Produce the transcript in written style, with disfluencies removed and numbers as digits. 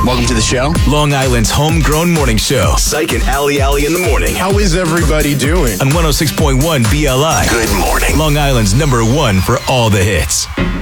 Welcome to the show. Long Island's homegrown morning show. Psych and Ali in the morning. How is everybody doing? On 106.1 BLI. Good morning. Long Island's #1 for all the hits.